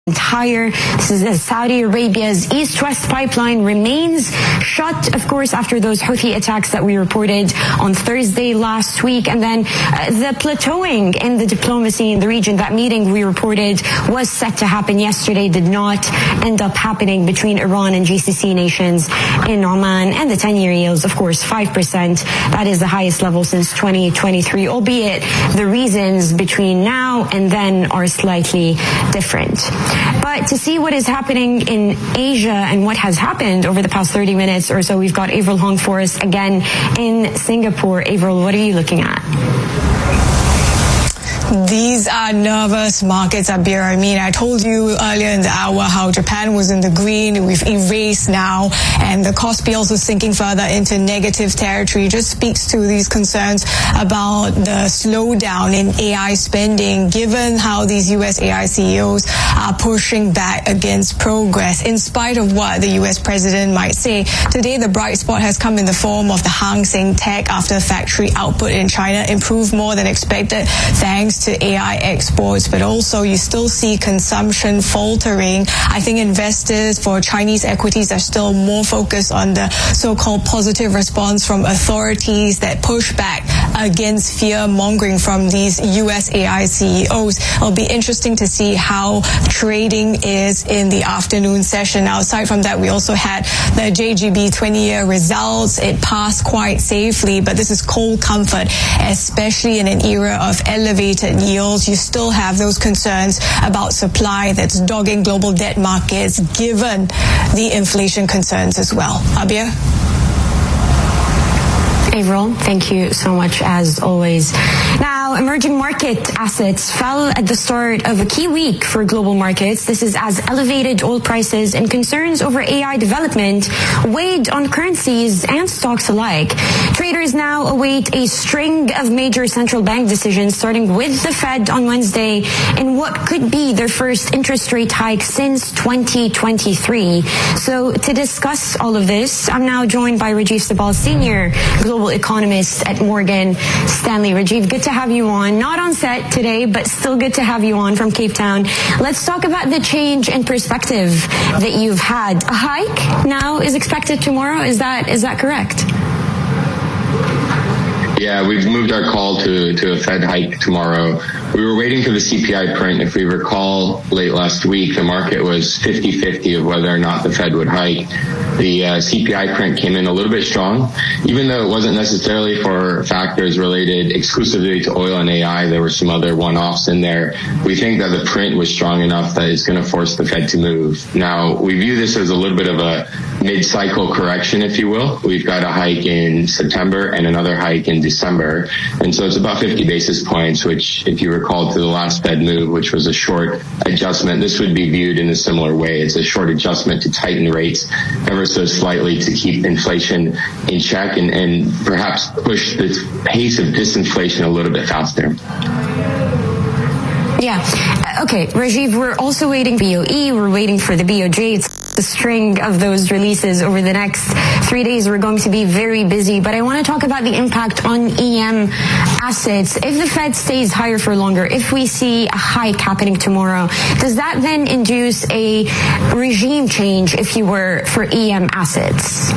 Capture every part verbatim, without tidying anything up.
entire this is Saudi Arabia's east-west pipeline remains shut, of course, after those Houthi attacks that we reported on Thursday last week. And then uh, the plateauing in the diplomacy in the region, that meeting we reported was set to happen yesterday, did not end up happening between Iran and G C C nations in Oman. And the ten-year yields, of course, five percent. That is the highest level since twenty twenty-three, albeit the reasons between now and then are slightly different. But to see what is happening in Asia and what has happened over the past thirty minutes or so, we've got Avril Hong for us again in Singapore. Avril, what are you looking at? These are nervous markets, Abir. I mean, I told you earlier in the hour how Japan was in the green. We've erased now, and the Kospi also sinking further into negative territory. Just speaks to these concerns about the slowdown in A I spending, given how these U S A I C E Os are pushing back against progress, in spite of what the U S president might say. Today, the bright spot has come in the form of the Hang Seng Tech after factory output in China improved more than expected, thanks to A I exports, but also you still see consumption faltering. I think investors for Chinese equities are still more focused on the so-called positive response from authorities that push back against fear-mongering from these U S A I C E Os. It'll be interesting to see how trading is in the afternoon session. Now, aside from that, we also had the J G B twenty-year results. It passed quite safely, but this is cold comfort, especially in an era of elevated yields. You still have those concerns about supply that's dogging global debt markets, given the inflation concerns as well. Abir? Avril, thank you so much as always. Now, emerging market assets fell at the start of a key week for global markets. This is as elevated oil prices and concerns over A I development weighed on currencies and stocks alike. Traders now await a string of major central bank decisions, starting with the Fed on Wednesday in what could be their first interest rate hike since twenty twenty-three. So to discuss all of this, I'm now joined by Rajiv Sabal, Senior Global Economist at Morgan Stanley. Rajiv, good to have you on. Not on set today, but still good to have you on from Cape Town. Let's talk about the change in perspective that you've had. A hike now is expected tomorrow. Is that is that correct? Yeah, we've moved our call to, to a Fed hike tomorrow. We were waiting for the C P I print. If we recall, late last week, the market was fifty-fifty of whether or not the Fed would hike. The uh, C P I print came in a little bit strong, even though it wasn't necessarily for factors related exclusively to oil and A I. There were some other one-offs in there. We think that the print was strong enough that it's going to force the Fed to move. Now, we view this as a little bit of a mid-cycle correction, if you will. We've got a hike in September and another hike in December. And so it's about fifty basis points, which, if you recall to the last Fed move, which was a short adjustment, this would be viewed in a similar way. It's a short adjustment to tighten rates ever so slightly to keep inflation in check and, and perhaps push the pace of disinflation a little bit faster. Yeah. Okay, Rajiv, we're also waiting for B O E. We're waiting for the B O J. It's the string of those releases over the next three days. We're going to be very busy, but I want to talk about the impact on E M assets. If the Fed stays higher for longer, if we see a hike happening tomorrow, does that then induce a regime change, if you were, for E M assets?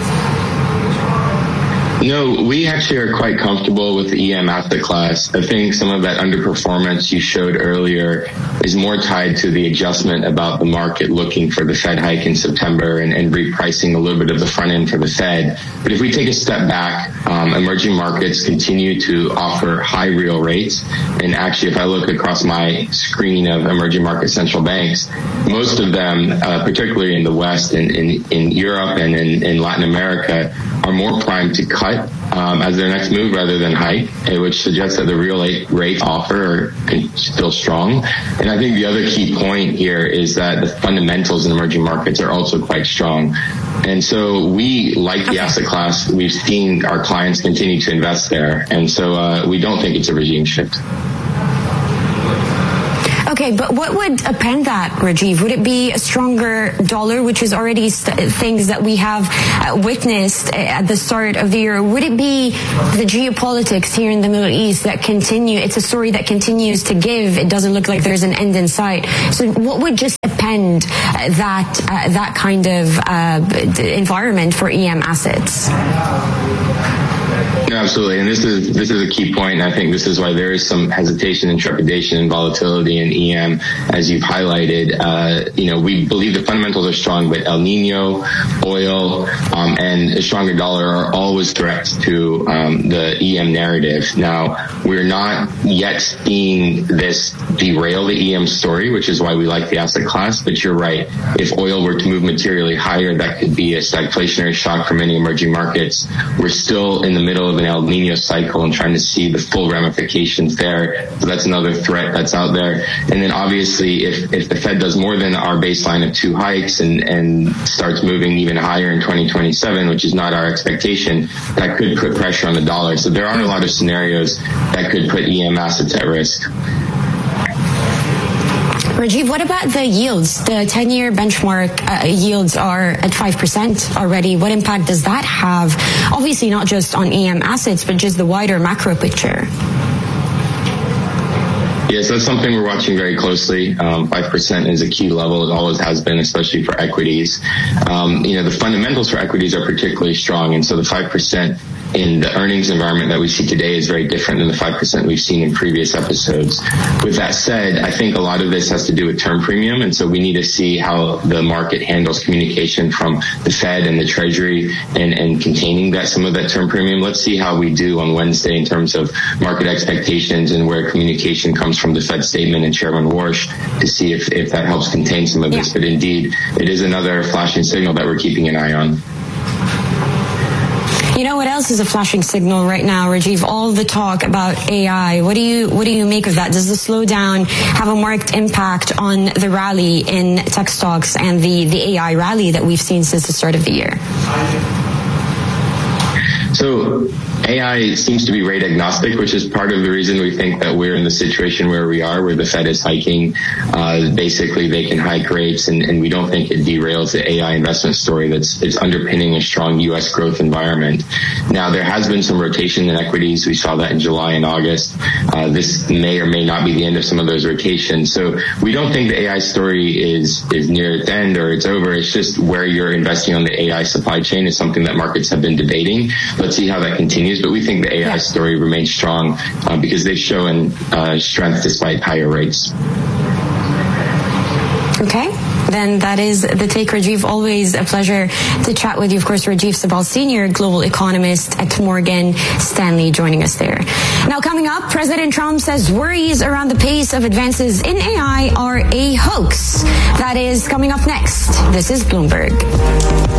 No, we actually are quite comfortable with the E M asset class. I think some of that underperformance you showed earlier is more tied to the adjustment about the market looking for the Fed hike in September and, and repricing a little bit of the front end for the Fed. But if we take a step back, um, emerging markets continue to offer high real rates. And actually, if I look across my screen of emerging market central banks, most of them, uh, particularly in the West and in, in Europe and in, in Latin America, are more primed to cut um, as their next move rather than hike, which suggests that the real rate offer are still strong. And I think the other key point here is that the fundamentals in emerging markets are also quite strong. And so we like the asset class. We've seen our clients continue to invest there. And so uh, we don't think it's a regime shift. Okay, but what would append that, Rajiv? Would it be a stronger dollar, which is already st- things that we have uh, witnessed at the start of the year? Would it be the geopolitics here in the Middle East that continue? It's a story that continues to give. It doesn't look like there's an end in sight. So what would just append uh, that uh, that kind of uh, environment for E M assets? No, absolutely. And this is this is a key point. And I think this is why there is some hesitation and trepidation and volatility in E M, as you've highlighted. Uh, you know, we believe the fundamentals are strong, but El Nino, oil, um, and a stronger dollar are always threats to um, the E M narrative. Now, we're not yet seeing this derail the E M story, which is why we like the asset class. But you're right. If oil were to move materially higher, that could be a stagflationary shock for many emerging markets. We're still in the middle of an El Nino cycle and trying to see the full ramifications there. So that's another threat that's out there. And then obviously if, if the Fed does more than our baseline of two hikes and, and starts moving even higher in twenty twenty-seven, which is not our expectation, that could put pressure on the dollar. So there are a lot of scenarios that could put E M assets at risk. Rajiv, what about the yields? The ten-year benchmark uh, yields are at five percent already. What impact does that have? Obviously not just on E M assets, but just the wider macro picture. Yes, that's something we're watching very closely. Um, five percent is a key level. It always has been, especially for equities. Um, you know, the fundamentals for equities are particularly strong. And so the five percent in the earnings environment that we see today is very different than the five percent we've seen in previous episodes. With that said, I think a lot of this has to do with term premium. And so we need to see how the market handles communication from the Fed and the Treasury and, and containing that, some of that term premium. Let's see how we do on Wednesday in terms of market expectations and where communication comes from the Fed statement and Chairman Warsh to see if, if that helps contain some of this. Yeah. But indeed, it is another flashing signal that we're keeping an eye on. You know what else is a flashing signal right now, Rajiv? All the talk about A I. What do you what do you make of that? Does the slowdown have a marked impact on the rally in tech stocks and the, the A I rally that we've seen since the start of the year? So A I seems to be rate agnostic, which is part of the reason we think that we're in the situation where we are, where the Fed is hiking. Uh, basically, they can hike rates, and, and we don't think it derails the A I investment story that's it's underpinning a strong U S growth environment. Now, there has been some rotation in equities. We saw that in July and August. Uh, this may or may not be the end of some of those rotations. So we don't think the A I story is, is near its end or it's over. It's just where you're investing on the A I supply chain is something that markets have been debating. Let's see how that continues. But we think the A I story remains strong uh, because they've shown uh, strength despite higher rates. Okay. Then that is the take, Rajiv. Always a pleasure to chat with you. Of course, Rajiv Sabal, Senior Global Economist at Morgan Stanley, joining us there. Now, coming up, President Trump says worries around the pace of advances in A I are a hoax. That is coming up next. This is Bloomberg.